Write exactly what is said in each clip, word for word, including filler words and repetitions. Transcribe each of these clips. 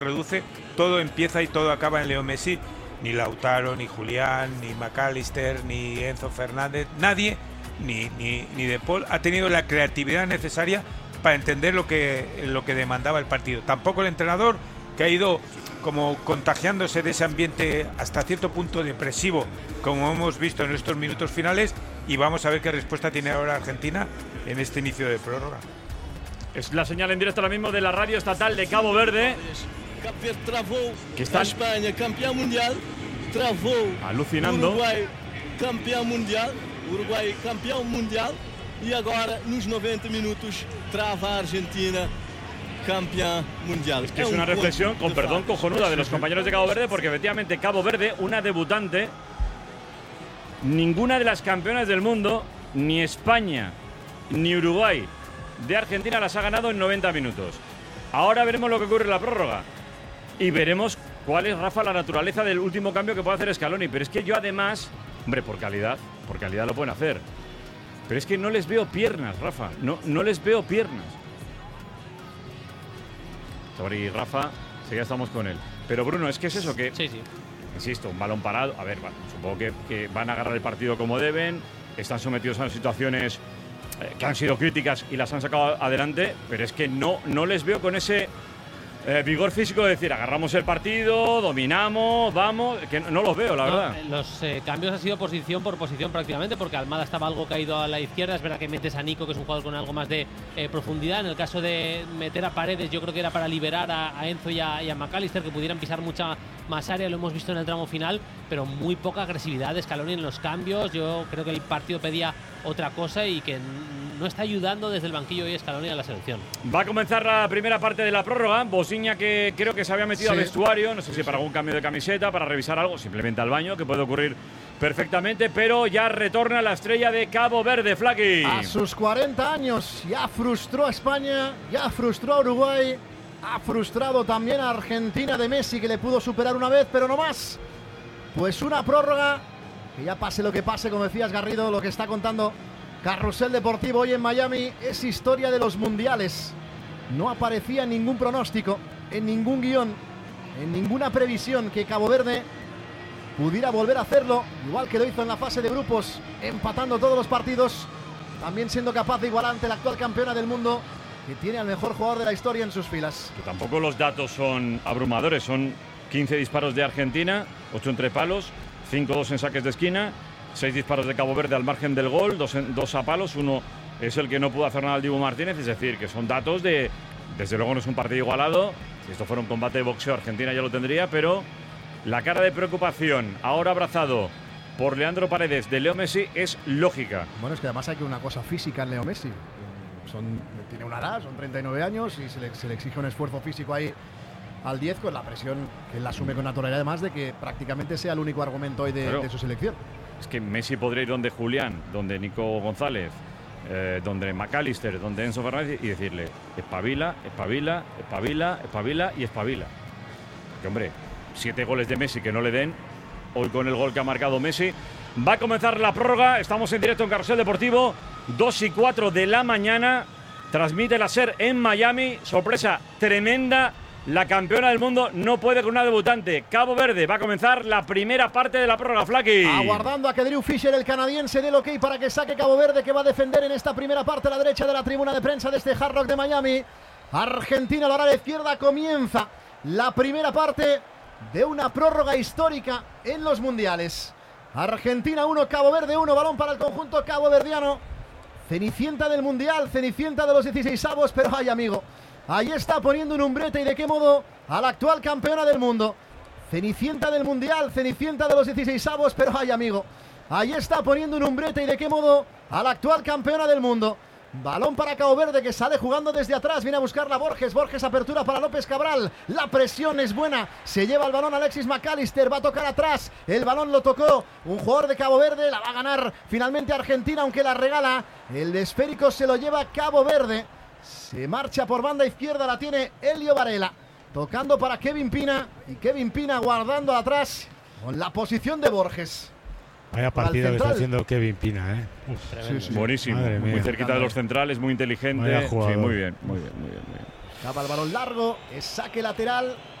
reduce, todo empieza y todo acaba en Leo Messi. Ni Lautaro, ni Julián, ni McAllister, ni Enzo Fernández, nadie, ni, ni, ni De Paul ha tenido la creatividad necesaria para entender lo que, lo que demandaba el partido. Tampoco el entrenador, que ha ido como contagiándose de ese ambiente hasta cierto punto depresivo, como hemos visto en estos minutos finales, y vamos a ver qué respuesta tiene ahora Argentina en este inicio de prórroga. Es la señal en directo ahora mismo de la radio estatal de Cabo Verde. Cabo Verde travou que está a Espanha campeão mundial, travou alucinando. Uruguai campeão mundial, Uruguai campeão mundial e agora nos noventa minutos trava a Argentina campeã mundial. Es que es una reflexión, con perdón, cojonuda de los compañeros de Cabo Verde, porque efectivamente Cabo Verde, una debutante, ninguna de las campeonas del mundo, ni España ni Uruguay de Argentina las ha ganado en noventa minutos. Ahora veremos lo que ocurre en la prórroga. Y veremos cuál es, Rafa, la naturaleza del último cambio que puede hacer Scaloni. Pero es que yo además, hombre, por calidad, por calidad lo pueden hacer. Pero es que no les veo piernas, Rafa. No, no les veo piernas. Sobre Rafa, sí, ya estamos con él. Pero Bruno, es que es eso que… Sí, sí. Insisto, un balón parado. A ver, bueno, supongo que, que van a agarrar el partido como deben. Están sometidos a situaciones eh, que han sido críticas y las han sacado adelante. Pero es que no, no les veo con ese… Eh, vigor físico de decir, agarramos el partido, dominamos, vamos, que no, no los veo, la no, verdad. Los eh, cambios han sido posición por posición prácticamente, porque Almada estaba algo caído a la izquierda. Es verdad que metes a Nico, que es un jugador con algo más de eh, profundidad. En el caso de meter a Paredes, yo creo que era para liberar a, a Enzo y a, y a McAllister, que pudieran pisar mucha más área. Lo hemos visto en el tramo final, pero muy poca agresividad de Scaloni en los cambios. Yo creo que el partido pedía otra cosa y que no está ayudando desde el banquillo hoy Scaloni a la selección. Va a comenzar la primera parte de la prórroga. Bosiña, que creo que se había metido sí. al vestuario, no sé si para algún cambio de camiseta, para revisar algo, simplemente al baño, que puede ocurrir perfectamente, pero ya retorna la estrella de Cabo Verde, Flaqui. A sus cuarenta años ya frustró a España, ya frustró a Uruguay, ha frustrado también a Argentina de Messi, que le pudo superar una vez, pero no más. Pues una prórroga, que ya pase lo que pase, como decías, Garrido, lo que está contando Carrusel Deportivo hoy en Miami es historia de los mundiales. No aparecía en ningún pronóstico, en ningún guión, en ninguna previsión que Cabo Verde pudiera volver a hacerlo, igual que lo hizo en la fase de grupos, empatando todos los partidos, también siendo capaz de igualar ante la actual campeona del mundo, que tiene al mejor jugador de la historia en sus filas. Que tampoco los datos son abrumadores, son quince disparos de Argentina, ocho entre palos, cinco dos en saques de esquina, seis disparos de Cabo Verde al margen del gol, dos, en, dos a palos, uno es el que no pudo hacer nada al Dibu Martínez, es decir, que son datos de… Desde luego no es un partido igualado, si esto fuera un combate de boxeo Argentina ya lo tendría, pero la cara de preocupación, ahora abrazado por Leandro Paredes, de Leo Messi, es lógica. Bueno, es que además hay que una cosa física en Leo Messi. Son, tiene una edad, son treinta y nueve años y se le, se le exige un esfuerzo físico ahí al diez, con la presión que él asume con naturalidad, además de que prácticamente sea el único argumento hoy de, claro, de su selección. Es que Messi podría ir donde Julián, donde Nico González, eh, donde McAllister, donde Enzo Fernández y decirle espabila, espabila, espabila, espabila y espabila. Que hombre, siete goles de Messi que no le den, hoy con el gol que ha marcado Messi. Va a comenzar la prórroga, estamos en directo en Carrusel Deportivo, dos y cuatro de la mañana, transmite la SER en Miami, sorpresa tremenda. La campeona del mundo no puede con una debutante. Cabo Verde va a comenzar la primera parte de la prórroga, Flaqui. Aguardando a que Drew Fisher, el canadiense, dé el ok para que saque Cabo Verde, que va a defender en esta primera parte a la derecha de la tribuna de prensa de este Hard Rock de Miami. Argentina lo hará a la izquierda. Comienza la primera parte de una prórroga histórica en los mundiales. Argentina uno, Cabo Verde uno. Balón para el conjunto caboverdiano. Cenicienta del mundial, cenicienta de los dieciseisavos, pero ay, amigo, ahí está poniendo un umbrete, y de qué modo, a la actual campeona del mundo. Cenicienta del mundial, cenicienta de los dieciseisavos, pero ay, amigo, ahí está poniendo un umbrete, y de qué modo, a la actual campeona del mundo. Balón para Cabo Verde, que sale jugando desde atrás, viene a buscarla Borges, Borges apertura para López Cabral, la presión es buena, se lleva el balón Alexis McAllister, va a tocar atrás, el balón lo tocó un jugador de Cabo Verde, la va a ganar finalmente Argentina, aunque la regala, el esférico se lo lleva Cabo Verde. Se marcha por banda izquierda, la tiene Elio Varela, tocando para Kevin Pina, y Kevin Pina guardando atrás con la posición de Borges. Vaya partido que está haciendo Kevin Pina, ¿eh? Uf, sí, sí. Buenísimo, muy cerquita de los centrales, muy inteligente. Sí, muy bien, muy bien, muy bien, muy bien. Acaba el balón largo, es saque lateral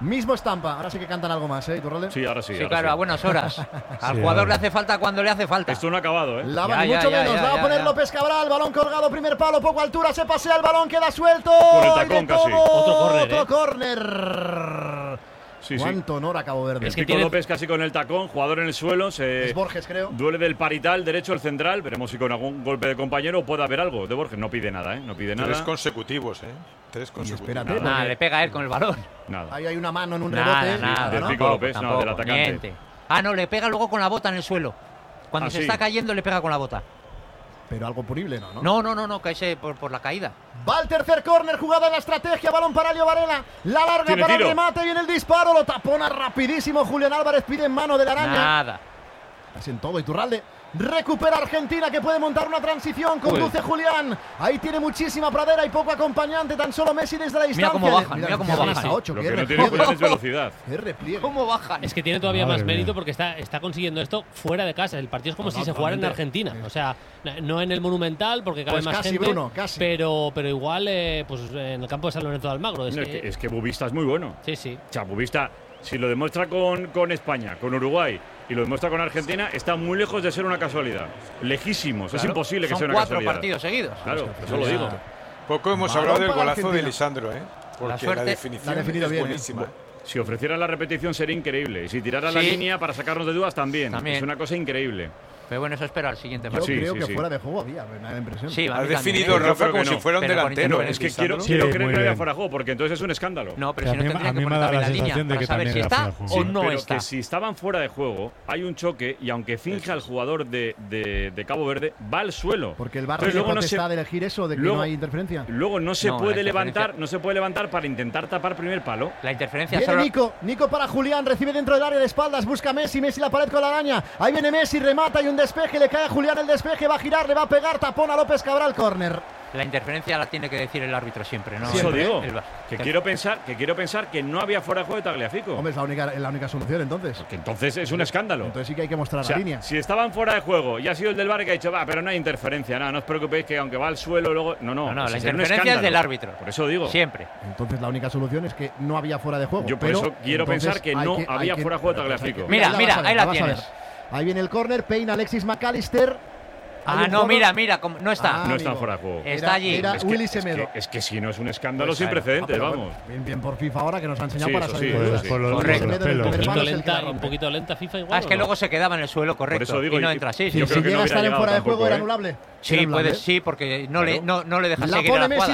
Mismo estampa. Ahora sí que cantan algo más, ¿eh, Iturralde? Sí, ahora sí. Sí, ahora claro, sí. a buenas horas. Al Sí, jugador ahora. le hace falta cuando le hace falta. Esto no ha acabado, ¿eh? La, Ya, ni ya, mucho ya, menos. ya, La va a ya, poner ya. López Cabral. Balón colgado, primer palo, poco altura. Se pasea el balón, queda suelto. Con el Y de tacón casi. todo, Otro córner, Otro ¿eh? córner. Sí, sí. Cuánto honor a Cabo Verde. Es que que tiene- López casi con el tacón, jugador en el suelo, se Es Borges, creo. duele del parital derecho el central. Veremos si con algún golpe de compañero puede haber algo. De Borges no pide nada, ¿eh? No pide Tres nada. consecutivos, ¿eh? Tres Y consecutivos. espérate, Nada, porque le pega a él con el balón. Nada. ahí hay una mano en un Nada, rebote. nada. del ¿no? Pico López, no, del atacante. niente. Ah, no, le pega luego con la bota en el suelo. Cuando Ah, se sí. está cayendo, le pega con la bota. Pero algo punible, ¿no? ¿no? No, no, no, no, cae por, por la caída. Va el tercer córner, jugada en la estrategia, balón para Leo Varela, la larga Tiene para tiro. el remate, viene el disparo, lo tapona rapidísimo Julián Álvarez, pide en mano de la araña. Nada. Casi en todo, Iturralde. Recupera Argentina que puede montar una transición, conduce Julián. Ahí tiene muchísima pradera y poco acompañante, tan solo Messi desde la distancia. cómo bajan, mira cómo que bajan. a ocho, Lo qué que no tiene repliegue. Julián es velocidad. Qué repliegue. ¿Cómo bajan? Es que tiene todavía Madre más mía. mérito porque está, está consiguiendo esto fuera de casa. El partido es como No, si se jugara en totalmente. Argentina. O sea, no en el Monumental porque cabe Pues más casi, gente. Bruno, casi. Pero, pero igual eh, pues en el campo de San Lorenzo de Almagro. Es No, es, que- que, es que Bubista es muy bueno. sí, sí. O sea, Bubista, si lo demuestra con, con España, con Uruguay y lo demuestra con Argentina, está muy lejos de ser una casualidad. Lejísimos. Es Claro, imposible que son sea una cuatro casualidad. partidos seguidos. Claro, eso lo digo. Poco hemos Balón hablado del para golazo de Argentina. Lisandro, ¿eh? Porque la, suerte- definición la ha definido es bien, ¿eh? buenísima. Si ofreciera la repetición sería increíble. Y si tirara la Sí. línea para sacarnos de dudas también. También. Es una cosa increíble. Pero bueno, eso espera al siguiente Yo partido. Sí, creo sí, que sí. fuera de juego había, me da la impresión. Sí, a Has mí también, definido, ¿eh? Yo Rafa, creo que como no. si fuera un Pero con delantero. interferencia. Es que Lisandro. quiero, Sí, quiero muy creer que había bien. fuera de juego, porque entonces es un escándalo. No, pero A si no mí- tendría a que mí me poner da también la la línea sensación de para que saber también si era está fuera de juego. o Sí, no pero está. que si estaban fuera de juego, hay un choque y aunque finja el jugador de, de- de Cabo Verde, va al suelo. Porque el VAR Entonces, tiene luego no se- potestad de elegir eso, de que luego- no hay interferencia. Luego no se No, la puede interferencia- levantar, no se puede levantar para intentar tapar primer palo. La interferencia Viene solo... Nico, Nico para Julián, recibe dentro del área de espaldas, busca Messi, Messi la pared con la araña. Ahí viene Messi, remata y un despeje, le cae a Julián el despeje, va a girar, le va a pegar, tapón a López Cabral, córner. La interferencia la tiene que decir el árbitro siempre, ¿no? Eso Siempre, digo. El VAR. Que quiero pensar, que quiero pensar que no había fuera de juego de Tagliafico. Hombre, es la única, es la única solución entonces. Que entonces es un escándalo. Entonces sí que hay que mostrar O sea, la línea. si estaban fuera de juego y ha sido el del VAR que ha dicho, va, pero no hay interferencia, nada, no os preocupéis que aunque va al suelo luego. No, no, No, no, pues la sería un interferencia es escándalo. del árbitro. Por eso digo. Siempre. Entonces la única solución es que no había fuera de juego. Yo por pero eso quiero entonces pensar que hay no hay había fuera de juego de Tagliafico. Mira, ahí mira, vas a ver, ahí la vas a ver. tienes. Ahí viene el córner, peina Alexis McAllister. Hay Ah, un no, jugador- mira, mira, como- no está. Ah, No están amigo. fuera de juego. Está Era- allí. Era Es que, Willy es que- Semedo. es que si no es un escándalo Pues sin claro. Ah, precedentes, pero vamos. bueno, bien, bien por FIFA ahora que nos ha enseñado Sí, para eso salir sí, de eso dudas. sí. Por los- Correcto. por los Semedo en el pelos. primer Un palo poquito es el que lenta, la un rompe. poquito lenta FIFA igual. Ah, es que ¿o no? luego se quedaba en el suelo, correcto. eso digo, y no y- entra, sí, yo sí. creo Si que no llega a hubiera estar en llegado fuera de tampoco, juego era ¿eh? anulable. Era Sí, anulable. puede, sí, porque no le, no, no le deja La seguir pone a la Messi.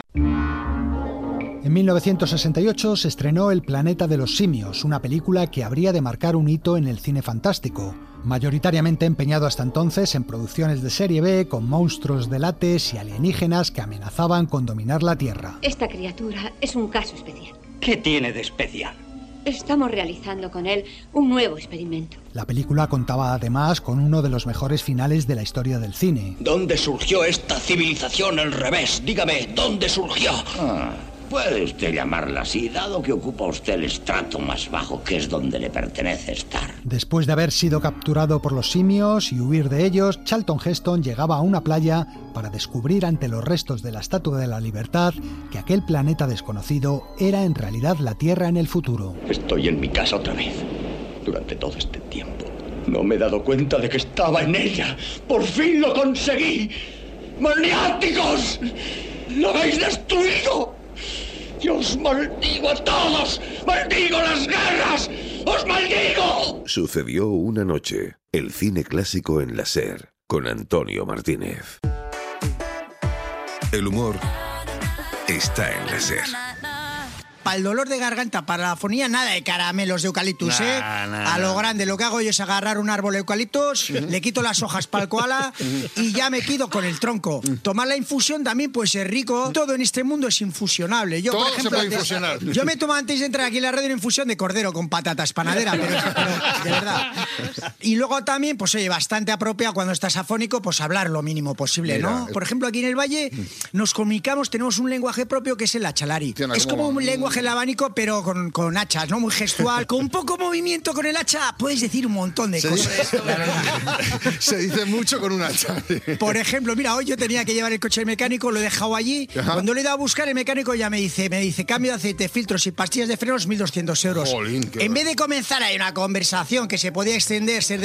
jugada. En mil novecientos sesenta y ocho se estrenó El planeta de los simios, una película que habría de marcar un hito en el cine fantástico, mayoritariamente empeñado hasta entonces en producciones de serie B con monstruos de látex y alienígenas que amenazaban con dominar la Tierra. Esta criatura es un caso especial. ¿Qué tiene de especial? Estamos realizando con él un nuevo experimento. La película contaba además con uno de los mejores finales de la historia del cine. ¿Dónde surgió esta civilización al revés? Dígame, ¿dónde surgió? Ah, puede usted llamarla así, dado que ocupa usted el estrato más bajo, que es donde le pertenece estar. Después de haber sido capturado por los simios y huir de ellos, Charlton Heston llegaba a una playa para descubrir ante los restos de la Estatua de la Libertad que aquel planeta desconocido era en realidad la Tierra en el futuro. Estoy en mi casa otra vez. Durante todo este tiempo no me he dado cuenta de que estaba en ella. ¡Por fin lo conseguí! ¡Maniáticos! ¡Lo habéis destruido! ¡Yo os maldigo a todos! ¡Maldigo las guerras! ¡Os maldigo! Sucedió una noche. El cine clásico en la SER, con Antonio Martínez. El humor está en la SER. Para el dolor de garganta, para la afonía, nada de caramelos de eucaliptus, Nah, ¿eh? nah, a lo nah. grande, lo que hago yo es agarrar un árbol de eucaliptus, le quito las hojas para el koala y ya me quedo con el tronco. Tomar la infusión también puede ser rico. Todo en este mundo es infusionable. Yo, Todo por se ejemplo, puede antes- infusionar. Yo me tomo antes de entrar aquí en la radio una infusión de cordero con patatas panadera, pero, pero de verdad. Y luego también, pues oye, bastante apropiado cuando estás afónico, pues hablar lo mínimo posible, Mira, ¿no? es- Por ejemplo, aquí en el Valle nos comunicamos, tenemos un lenguaje propio que es el achalari. Tiene Es como como- un lenguaje coge el abanico, pero con, con hachas, ¿no? Muy gestual. Con un poco movimiento con el hacha puedes decir un montón de Se cosas. dice- la verdad. Se dice mucho con un hacha. Por ejemplo, mira, hoy yo tenía que llevar el coche al mecánico, lo he dejado allí. Ajá. Cuando le he ido a buscar, el mecánico ya me dice, me dice, cambio de aceite, filtros y pastillas de frenos, mil doscientos euros. Jolín, qué En vez de comenzar ahí una conversación que se podía extender, ser